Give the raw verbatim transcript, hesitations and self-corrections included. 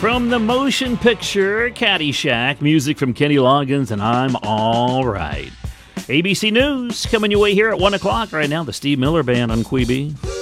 From the motion picture Caddyshack, music from Kenny Loggins and I'm All Right. A B C News coming your way here at one o'clock. Right now, the Steve Miller Band on Q B.